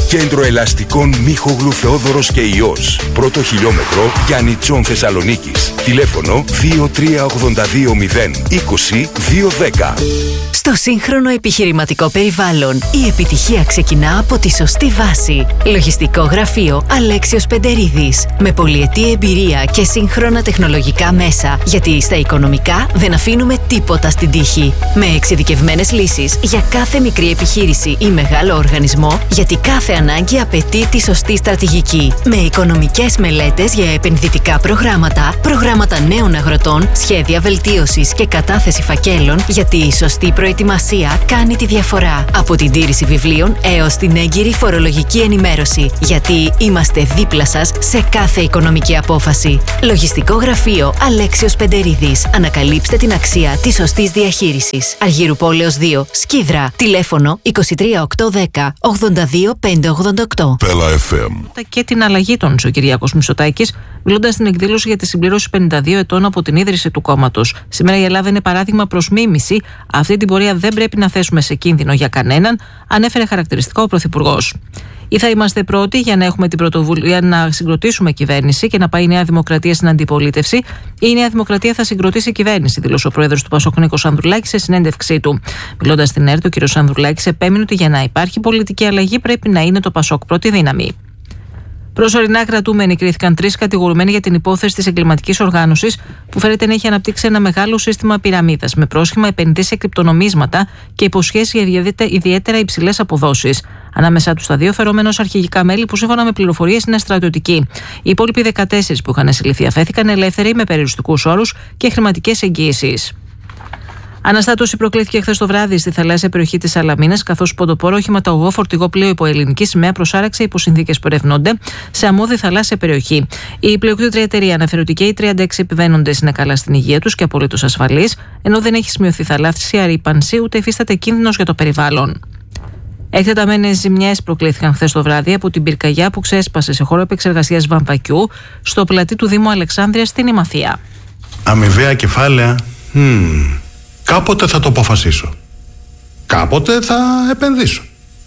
Κέντρο Ελαστικών Μίχογλου Θεόδωρος και Ιός. Πρώτο χιλιόμετρο Γιάννη Τζον Θεσσαλονίκης. Τηλέφωνο δύο τρία ογδόντα δύο μηδέν είκοσι δύο δέκα. Στο σύγχρονο επιχειρηματικό περιβάλλον, η επιτυχία ξεκινά από τη σωστή βάση. Λογιστικό γραφείο Αλέξιος Πεντερίδης. Με πολυετή εμπειρία και σύγχρονα τεχνολογικά μέσα, γιατί στα οικονομικά δεν αφήνουμε τίποτα στην τύχη. Με εξειδικευμένες λύσεις για κάθε μικρή επιχείρηση ή μεγάλο οργανισμό, γιατί κάθε ανάγκη απαιτεί τη σωστή στρατηγική. Με οικονομικές μελέτες για επενδυτικά προγράμματα, προγράμματα νέων αγροτών, σχέδια βελτίωσης και κατάθεση φακέλων, γιατί η σωστή προετοιμασία κάνει τη διαφορά. Από την τήρηση βιβλίων έως την έγκυρη φορολογική ενημέρωση, γιατί είμαστε δίπλα σας σε κάθε οικονομική απόφαση. Λογιστικό γραφείο Αλέξιος Πεντερίδης. Ανακαλύψτε την αξία της σωστής διαχείρισης. Αργύρου Πόλεως δύο, Σκίδρα. Τηλέφωνο είκοσι τρία οκτακόσια δέκα ογδόντα δύο πεντακόσια ογδόντα οκτώ. Πέλα εφ εμ. Και την αλλαγή των ο Κυριάκος Μητσοτάκης, μιλώντας στην εκδήλωση για τη συμπληρώση πενήντα δύο ετών από την ίδρυση του κόμματος. Σήμερα η Ελλάδα είναι παράδειγμα προς μίμηση. Αυτή την πορεία δεν πρέπει να θέσουμε σε κίνδυνο για κανέναν, ανέφερε χαρακτηριστικά ο Πρωθυπουργός. Ή θα είμαστε πρώτοι για να έχουμε την πρωτοβουλία να συγκροτήσουμε κυβέρνηση και να πάει η Νέα Δημοκρατία στην αντιπολίτευση, ή η Νέα Δημοκρατία θα συγκροτήσει κυβέρνηση, δήλωσε ο πρόεδρος του Πασόκ Νίκος Ανδρουλάκης σε συνέντευξή του. Μιλώντας στην ΕΡΤ, ο κ. Ανδρουλάκης επέμεινε ότι για να υπάρχει πολιτική αλλαγή πρέπει να είναι το Πασόκ πρώτη δύναμη. Προσωρινά κρατούμενοι κρίθηκαν τρεις κατηγορουμένοι για την υπόθεση της εγκληματικής οργάνωσης που φέρεται να έχει αναπτύξει ένα μεγάλο σύστημα πυραμίδας με πρόσχημα επενδύσει σε κρυπτονομίσματα και υποσχέσει για ιδιαίτερα υψηλές αποδόσεις. Ανάμεσά τους τα δύο φερόμενος αρχηγικά μέλη που σύμφωνα με πληροφορίες είναι στρατιωτικοί. Οι υπόλοιποι δεκατέσσερις που είχαν συλληφθεί αφέθηκαν ελεύθεροι με περιοριστικούς όρους και χρηματικές εγγύησεις. Αναστάτωση προκλήθηκε χθες το βράδυ στη θαλάσσια περιοχή της Σαλαμίνας, καθώς ποντοπόρο οχηματογωγό φορτηγό πλοίο υπό ελληνική σημαία προσάραξε υπό συνθήκες που ερευνώνται σε αμμώδη θαλάσσια περιοχή. Η πλειοκτήτρια εταιρεία αναφέρει ότι και οι τριάντα έξι επιβαίνοντες είναι καλά στην υγεία τους και απολύτως ασφαλείς, ενώ δεν έχει σημειωθεί θαλάσσια ρύπανση ούτε υφίσταται κίνδυνος για το περιβάλλον. Εκτεταμένες ζημιές προκλήθηκαν χθες το βράδυ από την πυρκαγιά που ξέσπασε σε χώρο επεξεργασίας βαμβακιού στο πλατή του Δήμου Αλεξάνδρειας στην Ημαθία. Αμοιβαία κεφάλαια. Hmm. Κάποτε θα το αποφασίσω. Κάποτε θα επενδύσω.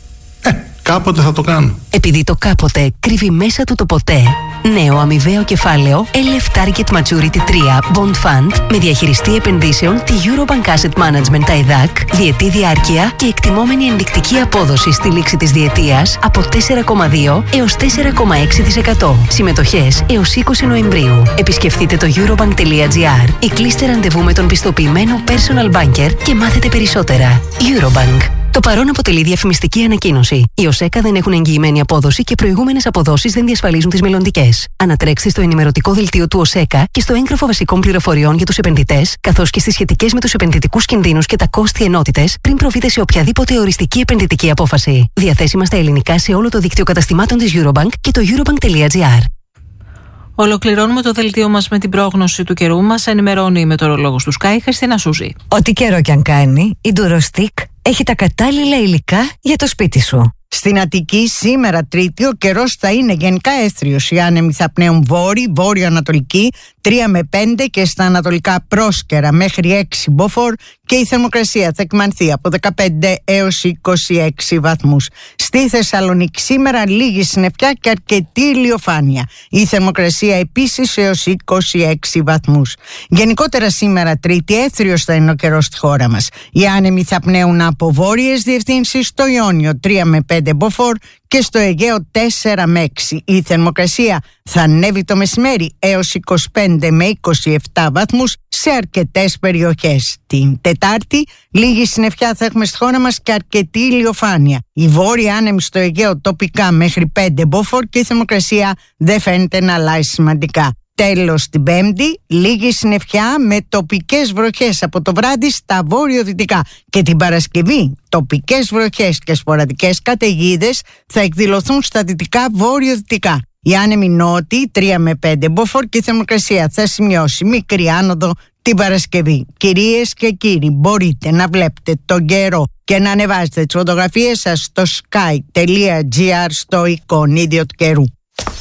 Ε, κάποτε θα το κάνω. Επειδή το κάποτε κρύβει μέσα του το ποτέ, νέο αμοιβαίο κεφάλαιο ελ εφ Target Maturity τρία Bond Fund με διαχειριστή επενδύσεων τη Eurobank Asset Management τα ΕΔΑΚ, διετή διάρκεια και εκτιμόμενη ενδεικτική απόδοση στη λήξη της διετίας από τέσσερα κόμμα δύο έως τέσσερα κόμμα έξι τοις εκατό. Συμμετοχές έως είκοσι Νοεμβρίου. Επισκεφτείτε το eurobank.gr ή κλείστε ραντεβού με τον πιστοποιημένο personal banker και μάθετε περισσότερα. Eurobank. Το παρόν αποτελεί διαφημιστική ανακοίνωση. Οι ΟΣΕΚΑ δεν έχουν εγγυημένη απόδοση και προηγούμενες αποδόσεις δεν διασφαλίζουν τις μελλοντικές. Ανατρέξτε στο ενημερωτικό δελτίο του ΟΣΕΚΑ και στο έγγραφο βασικών πληροφοριών για τους επενδυτές, καθώς και στις σχετικές με τους επενδυτικούς κινδύνους και τα κόστη ενότητες, πριν προβείτε σε οποιαδήποτε οριστική επενδυτική απόφαση. Διαθέσιμα στα ελληνικά σε όλο το δίκτυο καταστημάτων της Eurobank και το eurobank.gr. Ολοκληρώνουμε το δελτίο μας με την πρόγνωση του καιρού. Μας ενημερώνει η μετεωρολόγος του Sky, Χριστίνα Σούζη. Ό,τι καιρό κι αν κάνει, η Durostick έχει τα κατάλληλα υλικά για το σπίτι σου. Στην Αττική σήμερα Τρίτη ο καιρός θα είναι γενικά έθριος. Οι άνεμοι θα πνέουν βόρειο, βόρειο-ανατολική τρία με πέντε και στα ανατολικά πρόσκαιρα μέχρι έξι μποφόρ και η θερμοκρασία θα εκμανθεί από δεκαπέντε έως είκοσι έξι βαθμούς. Στη Θεσσαλονίκη σήμερα λίγη συννεφιά και αρκετή ηλιοφάνεια. Η θερμοκρασία επίσης έως είκοσι έξι βαθμούς. Γενικότερα σήμερα Τρίτη έθριος θα είναι ο καιρός στη χώρα μας. Οι άνεμοι θα πνέουν από βόρειες διευθύνσεις στο Ιόνιο τρία με πέντε μποφόρ και στο Αιγαίο τέσσερα με έξι. Η θερμοκρασία θα ανέβει το μεσημέρι έως είκοσι πέντε με είκοσι επτά βαθμούς σε αρκετές περιοχές. Την Τετάρτη λίγη συννεφιά θα έχουμε στη χώρα μας και αρκετή ηλιοφάνεια. Η βόρεια άνεμη στο Αιγαίο τοπικά μέχρι πέντε μποφόρ και η θερμοκρασία δεν φαίνεται να αλλάζει σημαντικά. Τέλος την Πέμπτη, λίγη συννεφιά με τοπικές βροχές από το βράδυ στα βόρειο-δυτικά και την Παρασκευή τοπικές βροχές και σποραδικές καταιγίδες θα εκδηλωθούν στα δυτικά βόρειο-δυτικά. Οι άνεμοι νότιοι τρία με πέντε μποφόρ και η θερμοκρασία θα σημειώσει μικρή άνοδο την Παρασκευή. Κυρίες και κύριοι, μπορείτε να βλέπετε τον καιρό και να ανεβάζετε τις φωτογραφίες σας στο sky.gr στο εικονίδιο του καιρού.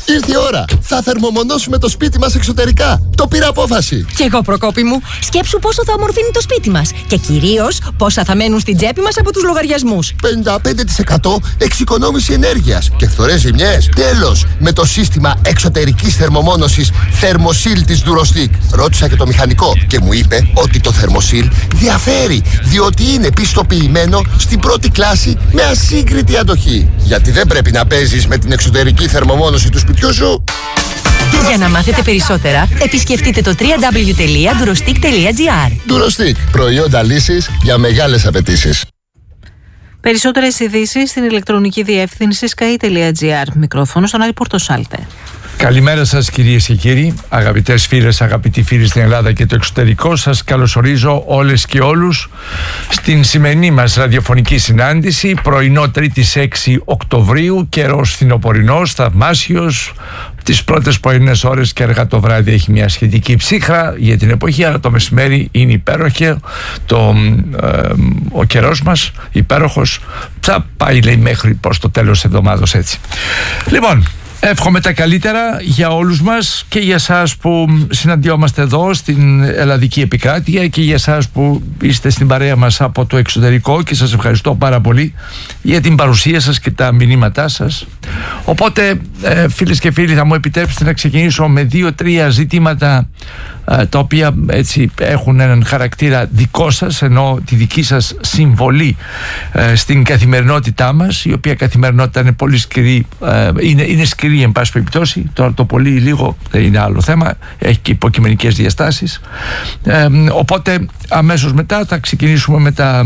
Ήρθε η ώρα. Θα θερμομονώσουμε το σπίτι μας εξωτερικά. Το πήρα απόφαση. Κι εγώ, Προκόπη μου. Σκέψου πόσο θα ομορφύνει το σπίτι μας. Και κυρίως πόσα θα μένουν στην τσέπη μας από τους λογαριασμούς. πενήντα πέντε τοις εκατό εξοικονόμηση ενέργειας και φθορές ζημιές. Τέλος, με το σύστημα εξωτερικής θερμομόνωσης Thermosil της Durostick. Ρώτησα και το μηχανικό και μου είπε ότι το Thermosil διαφέρει, διότι είναι πιστοποιημένο στην πρώτη κλάση με ασύγκριτη αντοχή. Γιατί δεν πρέπει να παίζεις με την εξωτερική θερμομόνωση του σπιτιού σου. Για να μάθετε περισσότερα, επισκεφτείτε το double-u double-u double-u τελεία durostick τελεία gr. Durostick, προϊόντα λύσης για μεγάλες απαιτήσεις. Περισσότερες ειδήσεις στην ηλεκτρονική διεύθυνση sky τελεία gr. Μικρόφωνο στον Άρη Πορτοσάλτε. Καλημέρα σας κυρίες και κύριοι, αγαπητές φίλες, αγαπητοί φίλοι στην Ελλάδα και το εξωτερικό. Σας καλωσορίζω όλες και όλους στην σημερινή μας ραδιοφωνική συνάντηση, πρωινό Τρίτης έξι Οκτωβρίου, καιρός φθινοπορεινός, θαυμάσιος. Τις πρώτες πρωινές ώρες και αργά το βράδυ έχει μια σχετική ψύχρα για την εποχή, αλλά το μεσημέρι είναι υπέροχο. Το, ε, ο καιρός μας υπέροχος, θα πάει λέει μέχρι προς το τέλος της εβδομάδος έτσι. Λοιπόν, εύχομαι τα καλύτερα για όλους μας και για εσάς που συναντιόμαστε εδώ στην ελλαδική επικράτεια και για εσάς που είστε στην παρέα μας από το εξωτερικό, και σας ευχαριστώ πάρα πολύ για την παρουσία σας και τα μηνύματά σας. Οπότε ε, φίλες και φίλοι, θα μου επιτρέψετε να ξεκινήσω με δύο-τρία ζητήματα ε, τα οποία έτσι έχουν έναν χαρακτήρα δικό σας, ενώ τη δική σας συμβολή ε, στην καθημερινότητά μας, η οποία καθημερινότητα είναι πολύ σκληρή, ε, είναι, είναι σκληρή εν πάση περιπτώσει. Τώρα το πολύ ή λίγο δεν είναι άλλο θέμα, έχει και υποκειμενικές διαστάσεις. Ε, οπότε αμέσως μετά θα ξεκινήσουμε με τα,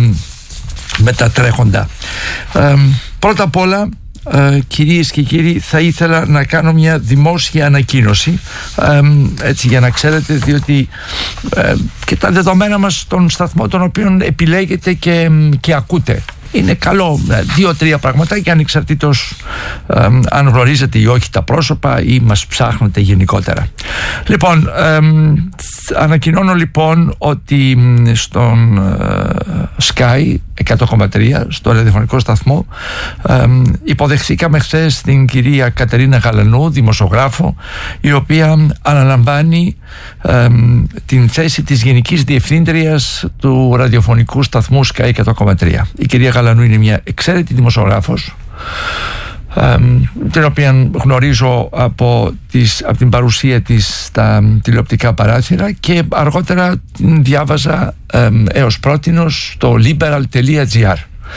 με τα τρέχοντα. Ε, πρώτα απ' όλα, Ε, κυρίες και κύριοι, θα ήθελα να κάνω μια δημόσια ανακοίνωση, ε, έτσι για να ξέρετε, διότι ε, και τα δεδομένα μας στον σταθμό τον οποίο επιλέγετε και, και ακούτε είναι καλό, δύο-τρία πραγματάκια ανεξαρτήτως ε, αν γνωρίζετε ή όχι τα πρόσωπα ή μας ψάχνετε γενικότερα. Λοιπόν, ε, ανακοινώνω λοιπόν ότι στον ε, Sky εκατό κόμμα τρία, στο ραδιοφωνικό σταθμό, ε, υποδεχθήκαμε χθες την κυρία Κατερίνα Γαλανού, δημοσιογράφο, η οποία αναλαμβάνει ε, την θέση της Γενικής Διευθύντριας του ραδιοφωνικού σταθμού Sky εκατό κόμμα τρία. Η κυρία Γαλανού είναι μια εξαίρετη δημοσιογράφος, ε, την οποία γνωρίζω από, τις, από την παρουσία της στα τηλεοπτικά παράθυρα, και αργότερα την διάβαζα ε, έως πρότινος στο liberal τελεία gr.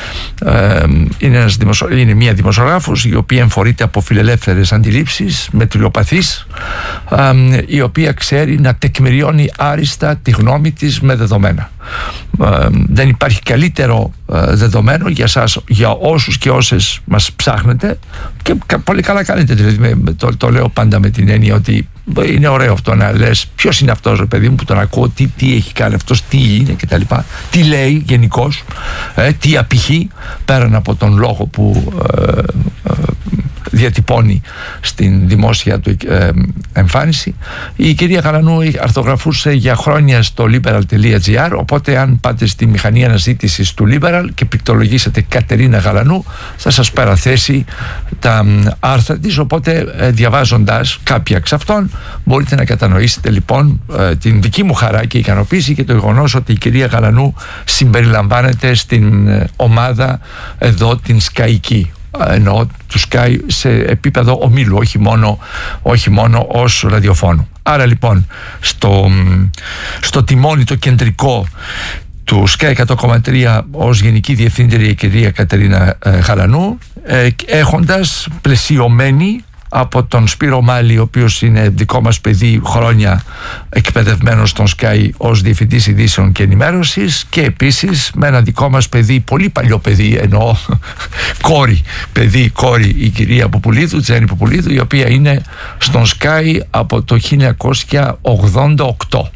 Ε, είναι, ένας δημοσιο... είναι μια δημοσιογράφος η οποία εμφορείται από φιλελεύθερες αντιλήψεις, μετριοπαθής, ε, η οποία ξέρει να τεκμηριώνει άριστα τη γνώμη της με δεδομένα. Ε, δεν υπάρχει καλύτερο ε, δεδομένο για σας, για όσους και όσες μας ψάχνετε, και πολύ καλά κάνετε, δηλαδή, το, το λέω πάντα με την έννοια ότι είναι ωραίο αυτό να λες ποιος είναι αυτός, ρε παιδί μου, που τον ακούω, τι, τι έχει κάνει αυτός, τι είναι κτλ. Τι λέει γενικώς, ε, τι απηχεί πέραν από τον λόγο που ε, ε, διατυπώνει στην δημόσια του ε, εμφάνιση. Η κυρία Γαλανού αρθογραφούσε για χρόνια στο liberal τελεία gr, οπότε αν πάτε στη μηχανή αναζήτησης του liberal και πληκτρολογήσετε Κατερίνα Γαλανού, θα σας παραθέσει τα άρθρα της, οπότε ε, διαβάζοντας κάποια εξ αυτών μπορείτε να κατανοήσετε λοιπόν ε, την δική μου χαρά και ικανοποίηση και το γεγονός ότι η κυρία Γαλανού συμπεριλαμβάνεται στην ε, ομάδα εδώ την Σκαϊκή, εννοώ του Sky σε επίπεδο ομίλου, όχι μόνο, όχι μόνο ως ραδιοφώνου. Άρα λοιπόν στο, στο τιμόνι το κεντρικό του Sky εκατό κόμμα τρία ως Γενική Διευθύντρια η κυρία Κατερίνα ε, Γαλανού, ε, έχοντας πλαισιωμένη από τον Σπύρο Μάλη, ο οποίος είναι δικό μας παιδί, χρόνια εκπαιδευμένος στον Sky ως Διευθυντής Ειδήσεων και Ενημέρωσης, και επίσης με ένα δικό μας παιδί, πολύ παλιό παιδί, εννοώ κόρη, παιδί, κόρη, η κυρία Ποπουλίδου, Τζέννη Ποπουλίδου, η οποία είναι στον Sky από το χίλια εννιακόσια ογδόντα οκτώ.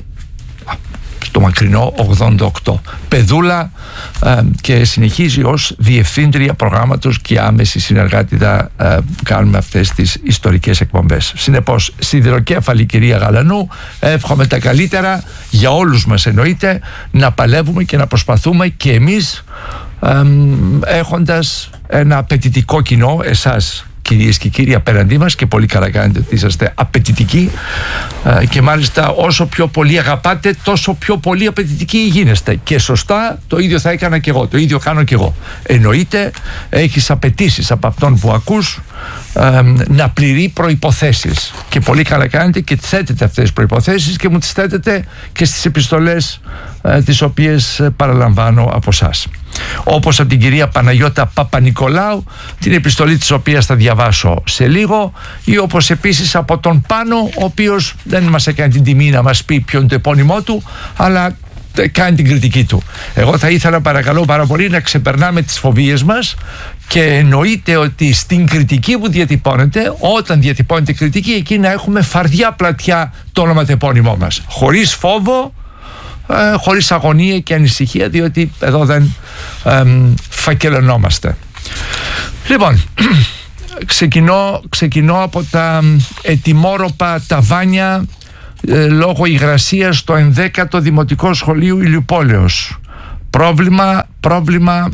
Το μακρινό ογδόντα οκτώ. Παιδούλα, ε, και συνεχίζει ως διευθύντρια προγράμματος και άμεση συνεργάτητα ε, κάνουμε αυτές τις ιστορικές εκπομπές. Συνεπώς, σιδηροκέφαλη κυρία Γαλανού, εύχομαι τα καλύτερα για όλους μας, εννοείται, να παλεύουμε και να προσπαθούμε και εμείς, ε, έχοντας ένα απαιτητικό κοινό, εσάς κυρίες και κύριοι απέναντί μας, και πολύ καλά κάνετε ότι είσαστε απαιτητικοί, ε, και μάλιστα όσο πιο πολύ αγαπάτε τόσο πιο πολύ απαιτητικοί γίνεστε, και σωστά. Το ίδιο θα έκανα και εγώ, το ίδιο κάνω και εγώ. Εννοείται έχεις απαιτήσεις από αυτόν που ακούς ε, να πληρεί προϋποθέσεις, και πολύ καλά κάνετε και θέτετε αυτές τις προϋποθέσεις και μου τις θέτετε και στις επιστολές ε, τις οποίες παραλαμβάνω από εσάς. Όπως από την κυρία Παναγιώτα Παπα-Νικολάου, την επιστολή της οποίας θα διαβάσω σε λίγο, ή όπως επίσης από τον Πάνο, ο οποίος δεν μας έκανε την τιμή να μας πει ποιο είναι το επώνυμό του, αλλά κάνει την κριτική του. Εγώ θα ήθελα, παρακαλώ πάρα πολύ, να ξεπερνάμε τις φοβίες μας, και εννοείται ότι στην κριτική που διατυπώνεται, όταν διατυπώνεται κριτική, εκεί να έχουμε φαρδιά πλατιά το όνομα το επώνυμό μας, χωρίς φόβο, ε, χωρίς αγωνία και ανησυχία, διότι εδώ δεν ε, φακελωνόμαστε. Λοιπόν, ξεκινώ, ξεκινώ από τα ετοιμόρροπα ταβάνια ε, λόγω υγρασίας στο ενδέκατο Δημοτικό Σχολείο Ηλιουπόλεως. Πρόβλημα, πρόβλημα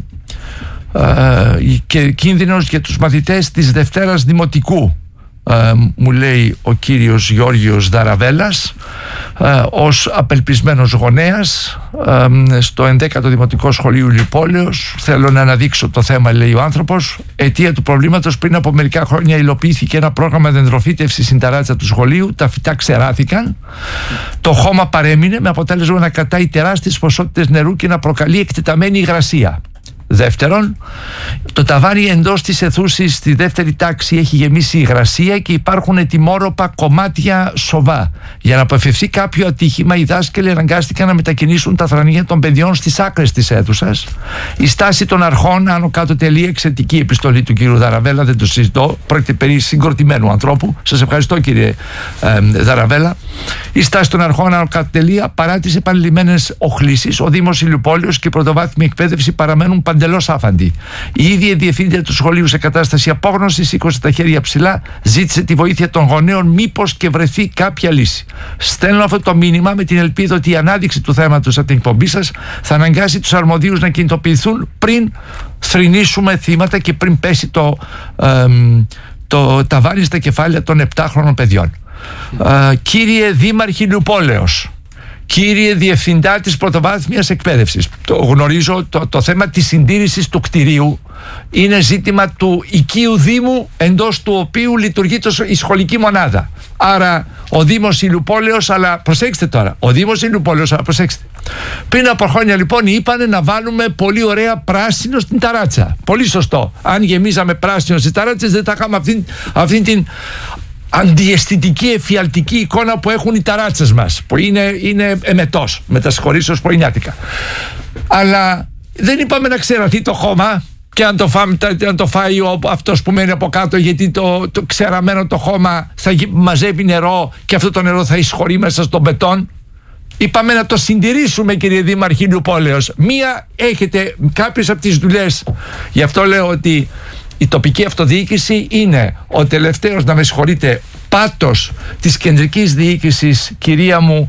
ε, και κίνδυνος για τους μαθητές της Δευτέρας Δημοτικού, ε, μου λέει ο κύριος Γιώργος Δαραβέλας, ε, ως απελπισμένος γονέας ε, στο ενδέκατο Δημοτικό Σχολείο Ηλιουπόλεως. Θέλω να αναδείξω το θέμα, λέει ο άνθρωπος. Αιτία του προβλήματος: πριν από μερικά χρόνια υλοποιήθηκε ένα πρόγραμμα δεντροφύτευσης στην ταράτσα του σχολείου. Τα φυτά ξεράθηκαν, το χώμα παρέμεινε, με αποτέλεσμα να κρατάει τεράστιες ποσότητες νερού και να προκαλεί εκτεταμένη υγρασία. Δεύτερον, το ταβάνι εντός της αιθούσης στη δεύτερη τάξη έχει γεμίσει υγρασία και υπάρχουν ετοιμόρροπα κομμάτια σοβά. Για να αποφευθεί κάποιο ατύχημα, οι δάσκαλοι αναγκάστηκαν να μετακινήσουν τα θρανία των παιδιών στις άκρες της αίθουσας. Η στάση των αρχών, άνω κάτω τελεία, εξαιρετική επιστολή του κύριου Δαραβέλα, δεν το συζητώ. Πρόκειται περί συγκροτημένου ανθρώπου. Σας ευχαριστώ, κύριε ε, Δαραβέλα. Η στάση των αρχών, άνω κάτω τελεία, παρά τις επανειλημμένες οχλήσεις, ο Δήμος Ηλιουπόλεως και η πρωτοβάθμια εκπαίδευση παραμένουν παντελώς άφαντοι. Η ίδια η διευθύντρια του σχολείου, σε κατάσταση απόγνωσης, σήκωσε τα χέρια ψηλά, ζήτησε τη βοήθεια των γονέων, μήπως και βρεθεί κάποια λύση. Στέλνω αυτό το μήνυμα με την ελπίδα ότι η ανάδειξη του θέματος από την εκπομπή σας θα αναγκάσει τους αρμοδίους να κινητοποιηθούν πριν θρηνήσουμε θύματα και πριν πέσει το, ε, το ταβάνι στα κεφάλια των επτάχρονων παιδιών. Ε, κύριε Δήμαρχε Ηλιουπόλεως, κύριε Διευθυντά της Πρωτοβάθμιας Εκπαίδευσης, το γνωρίζω, το, το θέμα της συντήρησης του κτηρίου είναι ζήτημα του οικείου Δήμου, εντός του οποίου λειτουργεί το, η σχολική μονάδα. Άρα ο Δήμος Ηλιουπόλεως, αλλά προσέξτε τώρα, ο Δήμος Ηλιουπόλεως, αλλά προσέξτε, πριν από χρόνια λοιπόν είπανε να βάλουμε πολύ ωραία πράσινο στην ταράτσα. Πολύ σωστό. Αν γεμίζαμε πράσινο στις ταράτσες, δεν θα είχαμε αυτή, αυτή την αντιαισθητική, εφιαλτική εικόνα που έχουν οι ταράτσες μας, που είναι, είναι εμετός, με τα συγχωρήσεως πρωινιάτικα. Αλλά δεν είπαμε να ξεραθεί το χώμα και αν το, φάμε, αν το φάει ο, αυτός που μένει από κάτω, γιατί το, το ξεραμένο το χώμα θα μαζεύει νερό και αυτό το νερό θα εισχωρεί μέσα στον μπετόν. Είπαμε να το συντηρήσουμε, κύριε Δήμαρχε Ηλιουπόλεως. Μία έχετε κάποιες από τις δουλειές, γι' αυτό λέω ότι η τοπική αυτοδιοίκηση είναι ο τελευταίος, να με συγχωρείτε, πάτος της κεντρικής διοίκησης. Κυρία μου,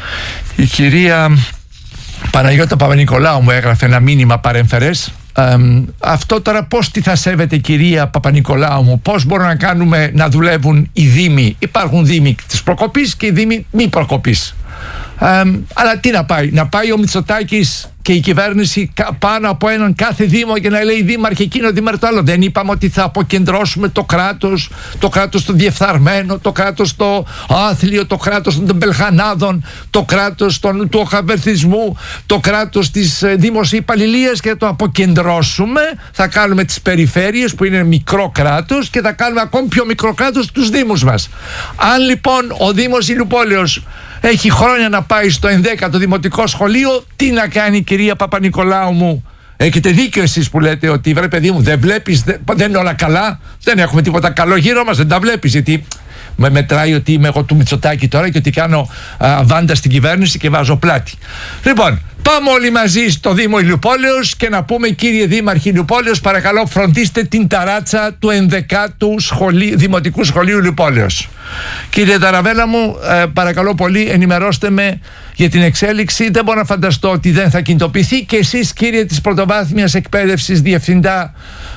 η κυρία Παναγιώτα Παπα-Νικολάου μου έγραφε ένα μήνυμα παρεμφερές. Ε, αυτό τώρα πώς τι θα σέβεται, κυρία Παπα-Νικολάου μου, πώς μπορούμε να κάνουμε να δουλεύουν οι δήμοι? Υπάρχουν δήμοι της προκοπής και οι δήμοι μη προκοπής. Ε, αλλά τι να πάει, να πάει ο Μητσοτάκης και η κυβέρνηση πάνω από έναν κάθε δήμο και να λέει δήμαρχε εκείνο, δήμαρχε το άλλο? Δεν είπαμε ότι θα αποκεντρώσουμε το κράτος, το κράτος το διεφθαρμένο, το κράτος το άθλιο, το κράτος των πελχανάδων, το κράτος των, του οχαβερθισμού, το κράτος της ε, δημοσίου υπαλληλίας, και θα το αποκεντρώσουμε, θα κάνουμε τις περιφέρειες που είναι μικρό κράτος και θα κάνουμε ακόμη πιο μικρό κράτος τους δήμους μας. Αν λοιπόν ο Δήμος Ηλιουπόλεως έχει χρόνια να πάει στο ενδέκατο Δημοτικό Σχολείο, τι να κάνει, κυρία Παπα-Νικολάου μου? Έχετε δίκιο εσείς που λέτε ότι βρε παιδί μου, δεν βλέπεις, δεν, δεν είναι όλα καλά, δεν έχουμε τίποτα καλό γύρω μας, δεν τα βλέπεις, γιατί με μετράει ότι είμαι εγώ του Μητσοτάκη τώρα και ότι κάνω αβάντα στην κυβέρνηση και βάζω πλάτη. Λοιπόν, πάμε όλοι μαζί στο Δήμο Ηλιουπόλεως και να πούμε, κύριε Δήμαρχε Ηλιουπόλεως, παρακαλώ φροντίστε την ταράτσα του ενδεκάτου σχολείου, Δημοτικού Σχολείου Ηλιουπόλεως. Κύριε Δαραβέλα μου, ε, παρακαλώ πολύ, ενημερώστε με για την εξέλιξη. Δεν μπορώ να φανταστώ ότι δεν θα κινητοποιηθεί. Και εσείς, κύριε της Πρωτοβάθμιας Εκπαίδευσης, Διευθυντά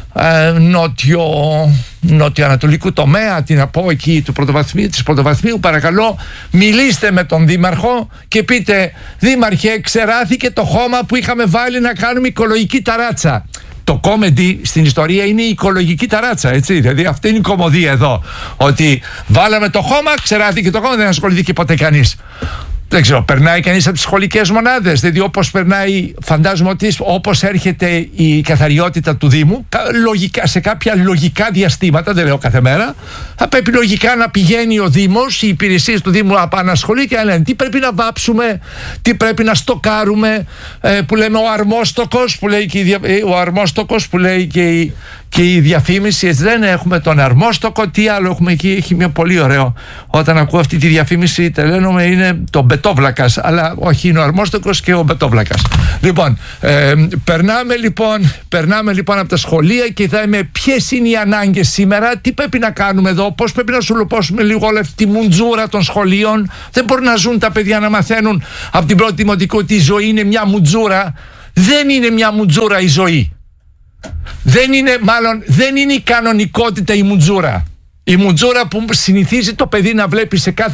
ε, νότιο, νότιο-ανατολικού τομέα, την από εκεί του πρωτοβαθμίου, της πρωτοβαθμίου, παρακαλώ μιλήστε με τον δήμαρχο και πείτε, δήμαρχε, ξεράθηκε το χώμα που είχαμε βάλει να κάνουμε οικολογική ταράτσα. Το κόμεντι στην ιστορία είναι η οικολογική ταράτσα, έτσι. Δηλαδή αυτή είναι η κωμωδία εδώ. Ότι βάλαμε το χώμα, ξεράθηκε το χώμα, δεν ασχολήθηκε ποτέ κανείς. Δεν ξέρω, περνάει κανείς από τις σχολικές μονάδες? Δηλαδή, όπως περνάει, φαντάζομαι ότι όπως έρχεται η καθαριότητα του Δήμου, λογικά, σε κάποια λογικά διαστήματα, δεν λέω κάθε μέρα, θα πρέπει λογικά να πηγαίνει ο Δήμος, οι υπηρεσίες του Δήμου απανασχολεί και να λένε τι πρέπει να βάψουμε, τι πρέπει να στοκάρουμε, ε, που λέμε ο αρμόστοκος, που λέει και η, ο αρμόστοκος που λέει και η, και η διαφήμιση, έτσι δεν έχουμε τον αρμόστοκο, τι άλλο έχουμε εκεί? Έχει μια πολύ ωραίο, όταν ακούω αυτή τη διαφήμιση τρελαίνομαι, είναι το Μπετόβλακας, αλλά όχι, είναι ο αρμόστοκος και ο Μπετόβλακας. Λοιπόν, ε, περνάμε λοιπόν περνάμε λοιπόν από τα σχολεία και είδαμε ποιες είναι οι ανάγκες σήμερα, τι πρέπει να κάνουμε εδώ, πώς πρέπει να σουλουπώσουμε λίγο όλη αυτή τη μουτζούρα των σχολείων. Δεν μπορούν να ζουν τα παιδιά να μαθαίνουν από την πρώτη δημοτικού ότι η ζωή είναι μια μουτζούρα. Δεν είναι μια μουτζούρα η ζωή. Δεν είναι, μάλλον δεν είναι η κανονικότητα η μουτζούρα. Η μουτζούρα που συνηθίζει το παιδί να βλέπει σε κάθε